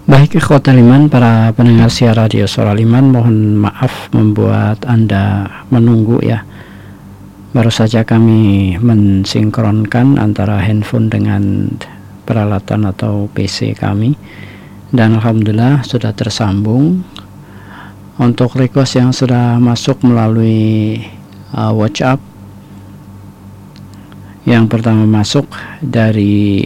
Baik ikhwatal iman, para pendengar siar radio Suara Iman, mohon maaf membuat Anda menunggu ya. Baru saja kami mensinkronkan antara handphone dengan peralatan atau PC kami, dan alhamdulillah sudah tersambung. Untuk request yang sudah masuk melalui WhatsApp, yang pertama masuk dari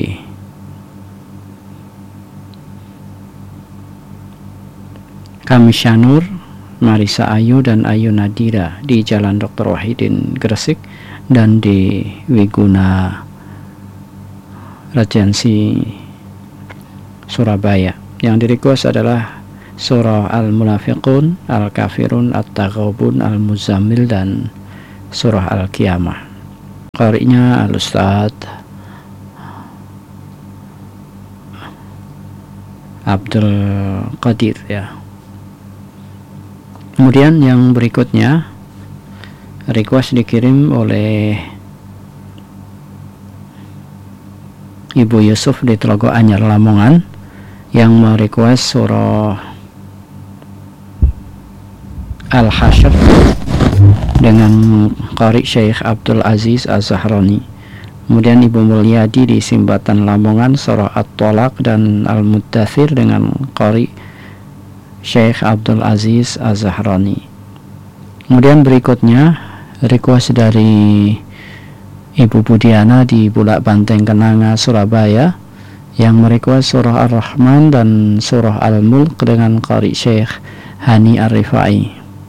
Kami Syanur, Marisa Ayu dan Ayu Nadira di Jalan Dr. Wahidin Gresik, dan di Wiguna Regensi Surabaya. Yang di request adalah surah Al-Munafiqun, Al-Kafirun, At-Taghabun, Al-Muzammil, dan surah Al-Qiyamah. Qari'nya Al-Ustaz Abdul Qadir ya. Kemudian yang berikutnya request dikirim oleh Ibu Yusuf di Telogo Anyar Lamongan, yang merequest surah Al-Hasyr dengan qari Syekh Abdul Aziz Az-Zahrani. Kemudian Ibu Mulyadi di Simbatan Lamongan surah At-Tolaq dan Al-Muddathir dengan qari Syekh Abdul Aziz Az-Zahrani. Kemudian berikutnya request dari Ibu Budiana di Bulak Banteng Kenanga Surabaya, yang merequest surah Ar-Rahman dan surah Al-Mulk dengan qari Syekh Hani Ar-Rifai.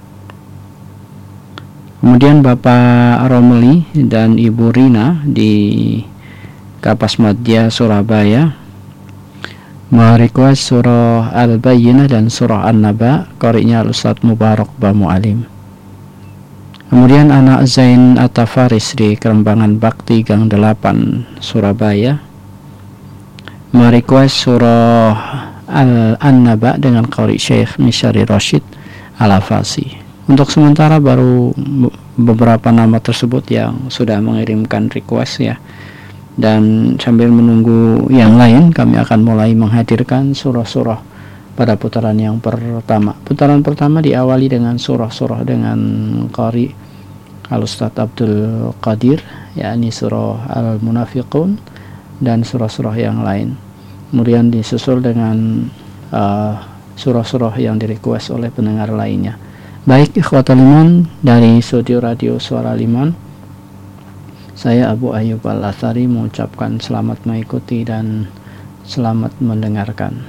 Kemudian Bapak Romli dan Ibu Rina di Kapas Madya Surabaya merequest surah Al-Bayyinah dan surah An-Naba, qari'nya Al-Ustaz Mubarak Bamu Alim. Kemudian anak Zain Atafaris di Kerembangan Bakti Gang 8 Surabaya merequest surah An-Naba dengan qari Syekh Misyari Rashid Al-Afasi. Untuk sementara baru beberapa nama tersebut yang sudah mengirimkan request ya. Dan sambil menunggu yang lain, kami akan mulai menghadirkan surah-surah pada putaran yang pertama. Putaran pertama diawali dengan surah-surah dengan qari Al-Ustaz Abdul Qadir, yakni surah Al-Munafiqun dan surah-surah yang lain. Kemudian disusul dengan surah-surah yang direquest oleh pendengar lainnya. Baik ikhwatal iman, dari studio radio Suara Iman, saya Abu Ayyub Al-Athari mengucapkan selamat mengikuti dan selamat mendengarkan.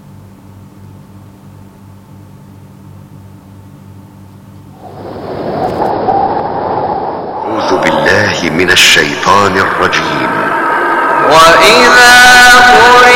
A'udzu billahi minasy syaithanir rajim. Wa idza